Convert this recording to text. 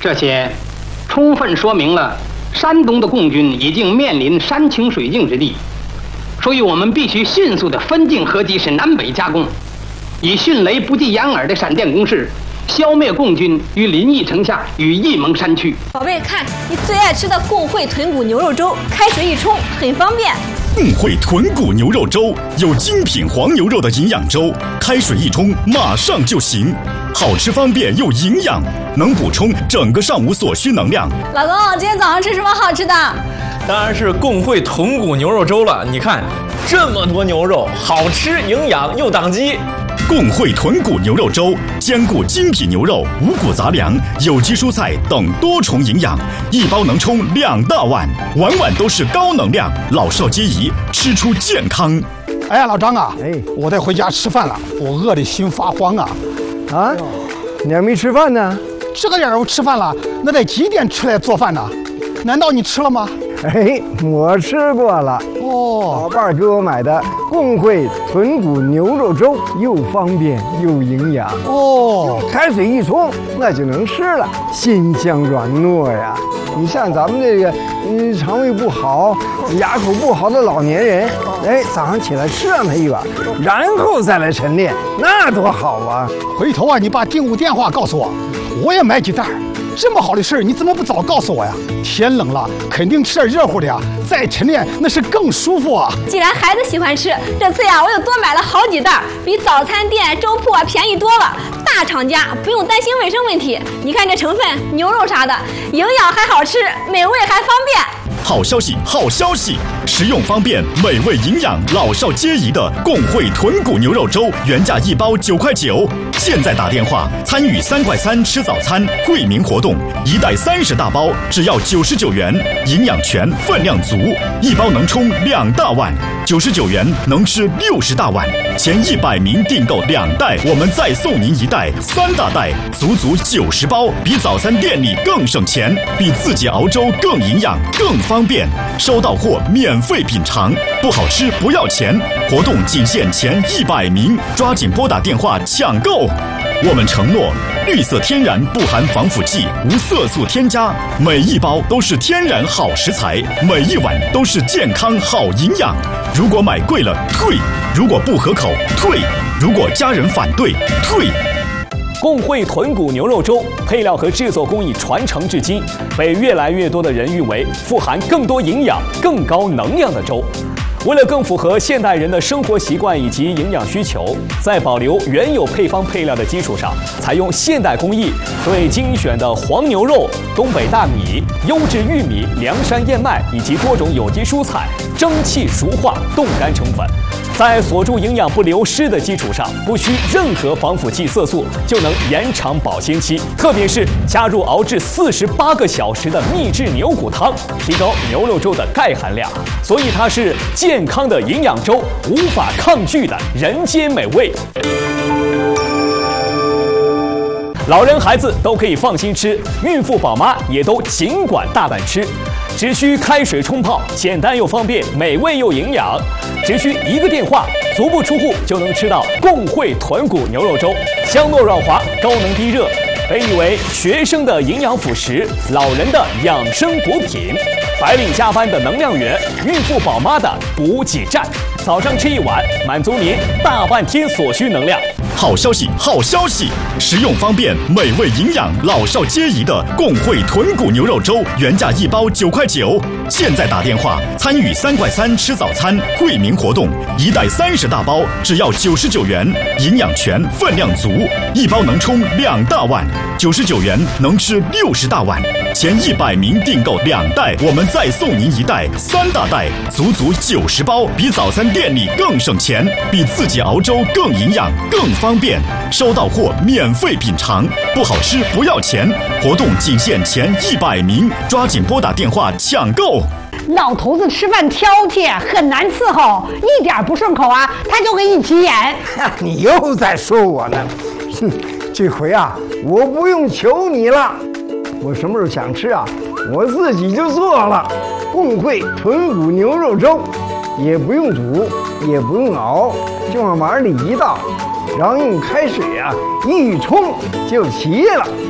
这些充分说明了山东的共军已经面临山穷水尽之地，所以我们必须迅速地分镜合击，使南北夹攻，以迅雷不及掩耳的闪电攻势，消灭共军于临沂城下与沂蒙山区。 宝贝，看你最爱吃的共惠豚骨牛肉粥，开水一冲，很方便。 共惠豚骨牛肉粥有精品黄牛肉的营养粥，开水一冲马上就行，好吃方便又营养，能补充整个上午所需能量。 老公，今天早上吃什么好吃的？ 当然是共惠豚骨牛肉粥了。你看，这么多牛肉，好吃、营养又挡饥。 共惠豚骨牛肉粥兼顾精品牛肉、五谷杂粮、有机蔬菜等多重营养，一包能冲2大碗，碗碗都是高能量，老少皆宜，吃出健康。 哎呀，老张啊，我得回家吃饭了，我饿得心发慌啊！ 啊，你还没吃饭呢？ 这个点儿我吃饭了，那得几点出来做饭呢？难道你吃了吗？ 哎，我吃过了。 哦， 老伴儿给我买的共惠豚骨牛肉粥，又方便又营养。 哦， 开水一冲，那就能吃了，鲜香软糯呀。你像咱们这个，肠胃不好、牙口不好的老年人，哎，早上起来吃上它一碗，然后再来晨练，那多好啊！ 回头啊，你把订物电话告诉我，我也买几袋。这么好的事儿，你怎么不早告诉我呀？天冷了，肯定吃点热乎的呀，再晨练那是更舒服啊。 既然孩子喜欢吃，这次呀，我又多买了好几袋，比早餐店、粥铺啊便宜多了。大厂家不用担心卫生问题。你看这成分，牛肉啥的，营养还好吃，美味还方便。 好消息，好消息！实用方便、美味营养、老少皆宜的共惠豚骨牛肉粥，原价1包9块9，现在打电话参与3块3吃早餐惠民活动，1袋30大包，只要99元，营养全，分量足，一包能冲2大碗，99元能吃60大碗。前100名订购2袋，我们再送您1袋3大袋，足足90包，比早餐店里更省钱，比自己熬粥更营养、更方便。收到货免费品尝，不好吃不要钱。活动仅限前100名，抓紧拨打电话抢购。我们承诺，绿色天然，不含防腐剂，无色素添加，每一包都是天然好食材，每一碗都是健康好营养。如果买贵了退，如果不合口退，如果家人反对退。 共惠豚骨牛肉粥配料和制作工艺传承至今，被越来越多的人誉为富含更多营养、更高能量的粥。为了更符合现代人的生活习惯以及营养需求，在保留原有配方配料的基础上，采用现代工艺，对精选的黄牛肉、东北大米、优质玉米、凉山燕麦以及多种有机蔬菜蒸汽熟化、冻干成粉。在锁住营养不流失的基础上，不需任何防腐剂色素就能延长保鲜期。特别是加入熬制48个小时的秘制牛骨汤，提高牛肉粥的钙含量，所以它是健康的营养粥，无法抗拒的人间美味。老人孩子都可以放心吃，孕妇宝妈也都尽管大胆吃。只需开水冲泡，简单又方便，美味又营养。只需1个电话，足不出户就能吃到共惠豚骨牛肉粥，香糯软滑，高能低热，被誉为学生的营养辅食，老人的养生补品，白领加班的能量源，孕妇宝妈的补给站。早上吃1碗，满足您大半天所需能量。 好消息，好消息！实用方便、美味营养、老少皆宜的共惠豚骨牛肉粥，原价1包9块9，现在打电话参与3块3吃早餐惠民活动，1袋30大包，只要99元，营养全，分量足，一包能冲2大碗，99元能吃60大碗。前100名订购2袋，我们再送您1袋3大袋，足足90包，比早餐店里更省钱，比自己熬粥更营养、更方便。收到货免费品尝，不好吃不要钱。活动仅限前100名，抓紧拨打电话抢购。 老头子吃饭挑剔，很难伺候，一点不顺口啊，他就给你急眼。 你又在说我呢？哼，这回啊，我不用求你了，我什么时候想吃啊，我自己就做了。共惠豚骨牛肉粥，也不用煮，也不用熬，就往碗里一倒，然后用开水啊一冲就齐了。